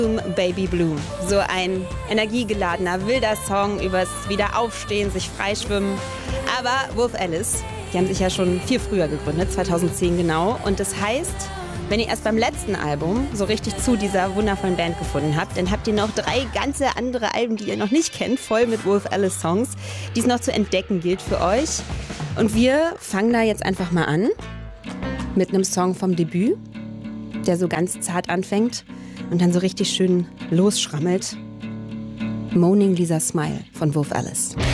Baby Blue. So ein energiegeladener, wilder Song übers Wiederaufstehen, sich freischwimmen. Aber Wolf Alice, die haben sich ja schon viel früher gegründet, 2010 genau. Und das heißt, wenn ihr erst beim letzten Album so richtig zu dieser wundervollen Band gefunden habt, dann habt ihr noch 3 ganze andere Alben, die ihr noch nicht kennt, voll mit Wolf Alice Songs, die es noch zu entdecken gilt für euch. Und wir fangen da jetzt einfach mal an mit einem Song vom Debüt, der so ganz zart anfängt und dann so richtig schön losschrammelt. Moaning Lisa Smile von Wolf Alice.